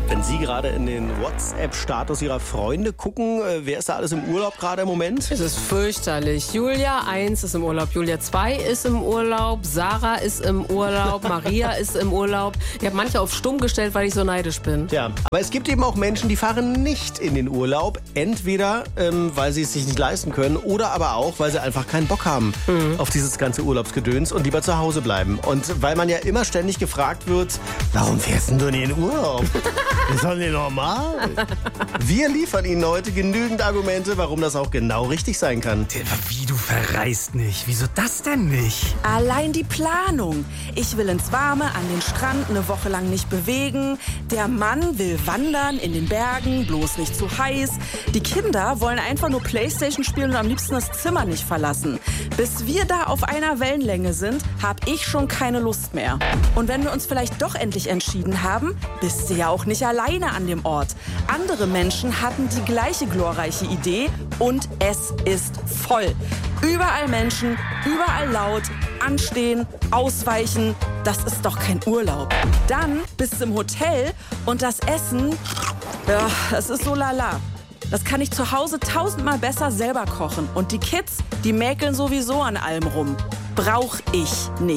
Wenn Sie gerade in den WhatsApp-Status Ihrer Freunde gucken, wer ist da alles im Urlaub gerade im Moment? Es ist fürchterlich. Julia 1 ist im Urlaub, Julia 2 ist im Urlaub, Sarah ist im Urlaub, Maria ist im Urlaub. Ich habe manche auf stumm gestellt, weil ich so neidisch bin. Ja, aber es gibt eben auch Menschen, die fahren nicht in den Urlaub. Entweder, weil sie es sich nicht leisten können oder aber auch, weil sie einfach keinen Bock haben auf dieses ganze Urlaubsgedöns und lieber zu Hause bleiben. Und weil man ja immer ständig gefragt wird, warum fährst denn du in den Urlaub? Ist doch nicht normal. Wir liefern Ihnen heute genügend Argumente, warum das auch genau richtig sein kann. Wie, du verreist nicht? Wieso das denn nicht? Allein die Planung. Ich will ins Warme, an den Strand, eine Woche lang nicht bewegen. Der Mann will wandern in den Bergen, bloß nicht zu heiß. Die Kinder wollen einfach nur Playstation spielen und am liebsten das Zimmer nicht verlassen. Bis wir da auf einer Wellenlänge sind, hab ich schon keine Lust mehr. Und wenn wir uns vielleicht doch endlich entschieden haben, bist du ja auch nicht alleine an dem Ort. Andere Menschen hatten die gleiche glorreiche Idee und es ist voll. Überall Menschen, überall laut, anstehen, ausweichen. Das ist doch kein Urlaub. Dann bist du im Hotel und das Essen, ja, das ist so lala. Das kann ich zu Hause 1000-mal besser selber kochen. Und die Kids, die mäkeln sowieso an allem rum. Brauch ich nicht.